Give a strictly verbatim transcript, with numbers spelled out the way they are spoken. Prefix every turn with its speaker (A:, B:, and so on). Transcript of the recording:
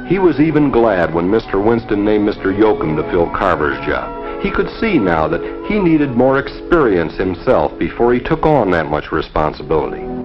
A: He was even glad when Mister Winston named Mister Yoakum to fill Carver's job. He could see now that he needed more experience himself before he took on that much responsibility.